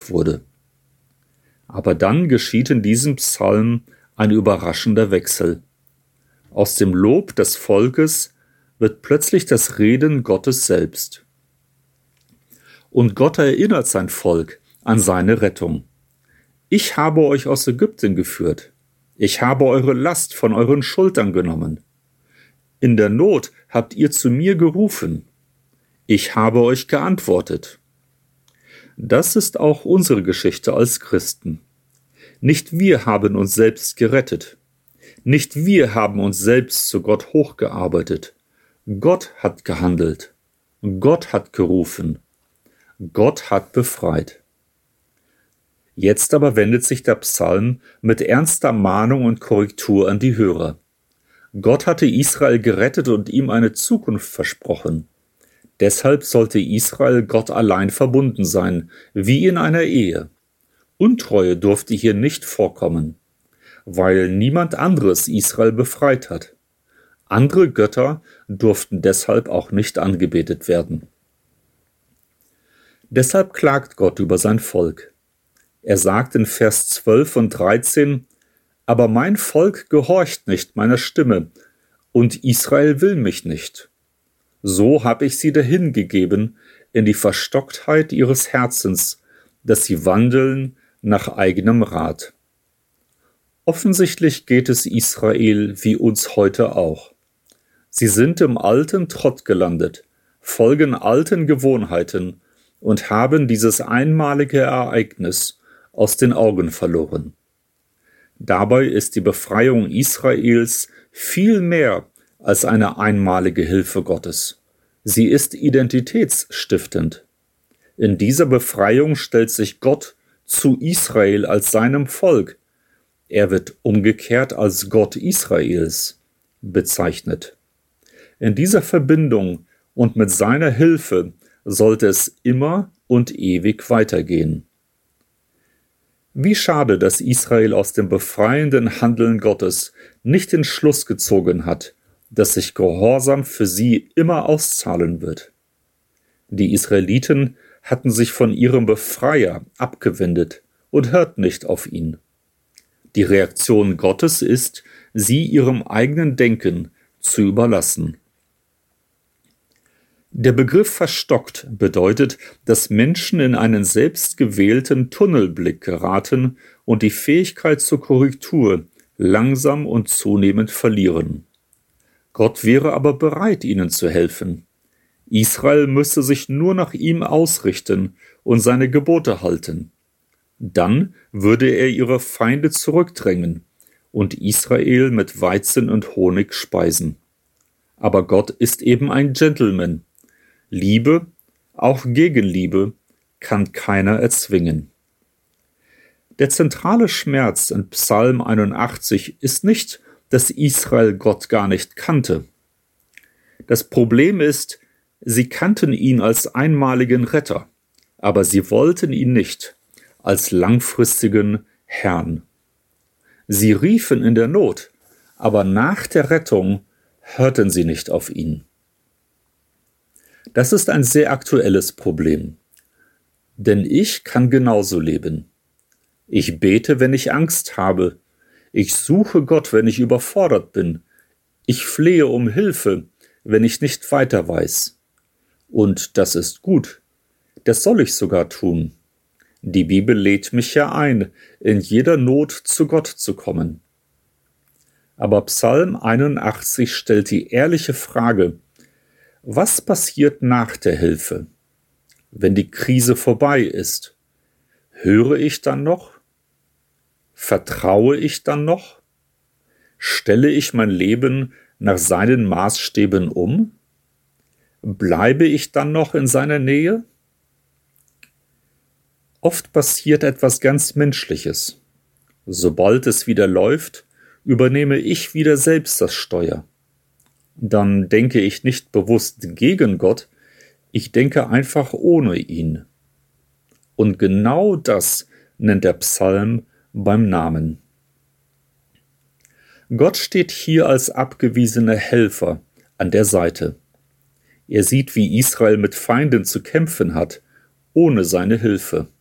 gebraucht wurde. Aber dann geschieht in diesem Psalm ein überraschender Wechsel. Aus dem Lob des Volkes wird plötzlich das Reden Gottes selbst. Und Gott erinnert sein Volk an seine Rettung. Ich habe euch aus Ägypten geführt. Ich habe eure Last von euren Schultern genommen. In der Not habt ihr zu mir gerufen. Ich habe euch geantwortet. Das ist auch unsere Geschichte als Christen. Nicht wir haben uns selbst gerettet. Nicht wir haben uns selbst zu Gott hochgearbeitet. Gott hat gehandelt. Gott hat gerufen. Gott hat befreit. Jetzt aber wendet sich der Psalm mit ernster Mahnung und Korrektur an die Hörer. Gott hatte Israel gerettet und ihm eine Zukunft versprochen. Deshalb sollte Israel Gott allein verbunden sein, wie in einer Ehe. Untreue durfte hier nicht vorkommen, weil niemand anderes Israel befreit hat. Andere Götter durften deshalb auch nicht angebetet werden. Deshalb klagt Gott über sein Volk. Er sagt in Vers 12 und 13, »Aber mein Volk gehorcht nicht meiner Stimme, und Israel will mich nicht. So habe ich sie dahingegeben in die Verstocktheit ihres Herzens, dass sie wandeln nach eigenem Rat.« Offensichtlich geht es Israel wie uns heute auch. Sie sind im alten Trott gelandet, folgen alten Gewohnheiten und haben dieses einmalige Ereignis aus den Augen verloren. Dabei ist die Befreiung Israels viel mehr als eine einmalige Hilfe Gottes. Sie ist identitätsstiftend. In dieser Befreiung stellt sich Gott zu Israel als seinem Volk. Er wird umgekehrt als Gott Israels bezeichnet. In dieser Verbindung und mit seiner Hilfe sollte es immer und ewig weitergehen. Wie schade, dass Israel aus dem befreienden Handeln Gottes nicht den Schluss gezogen hat, dass sich Gehorsam für sie immer auszahlen wird. Die Israeliten hatten sich von ihrem Befreier abgewendet und hörten nicht auf ihn. Die Reaktion Gottes ist, sie ihrem eigenen Denken zu überlassen. Der Begriff verstockt bedeutet, dass Menschen in einen selbstgewählten Tunnelblick geraten und die Fähigkeit zur Korrektur langsam und zunehmend verlieren. Gott wäre aber bereit, ihnen zu helfen. Israel müsste sich nur nach ihm ausrichten und seine Gebote halten. Dann würde er ihre Feinde zurückdrängen und Israel mit Weizen und Honig speisen. Aber Gott ist eben ein Gentleman. Liebe, auch Gegenliebe, kann keiner erzwingen. Der zentrale Schmerz in Psalm 81 ist nicht, dass Israel Gott gar nicht kannte. Das Problem ist, sie kannten ihn als einmaligen Retter, aber sie wollten ihn nicht als langfristigen Herrn. Sie riefen in der Not, aber nach der Rettung hörten sie nicht auf ihn. Das ist ein sehr aktuelles Problem. Denn ich kann genauso leben. Ich bete, wenn ich Angst habe. Ich suche Gott, wenn ich überfordert bin. Ich flehe um Hilfe, wenn ich nicht weiter weiß. Und das ist gut. Das soll ich sogar tun. Die Bibel lädt mich ja ein, in jeder Not zu Gott zu kommen. Aber Psalm 81 stellt die ehrliche Frage: Was passiert nach der Hilfe? Wenn die Krise vorbei ist, höre ich dann noch? Vertraue ich dann noch? Stelle ich mein Leben nach seinen Maßstäben um? Bleibe ich dann noch in seiner Nähe? Oft passiert etwas ganz Menschliches. Sobald es wieder läuft, übernehme ich wieder selbst das Steuer. Dann denke ich nicht bewusst gegen Gott, ich denke einfach ohne ihn. Und genau das nennt der Psalm beim Namen. Gott steht hier als abgewiesener Helfer an der Seite. Er sieht, wie Israel mit Feinden zu kämpfen hat, ohne seine Hilfe.